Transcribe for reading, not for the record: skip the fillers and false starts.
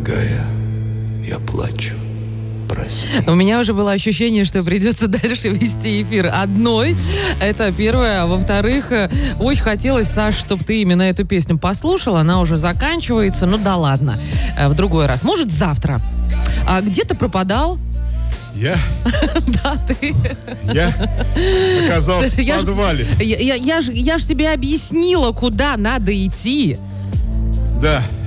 Дорогая, я плачу. Прости. У меня уже было ощущение, что придется дальше вести эфир одной. Это первое. А во-вторых, очень хотелось, Саш, чтобы ты именно эту песню послушал. Она уже заканчивается. Ну да ладно. В другой раз. Может, завтра. А где ты пропадал? Я? Да, ты. Я оказался в подвале. Я ж тебе объяснила, куда надо идти. Да.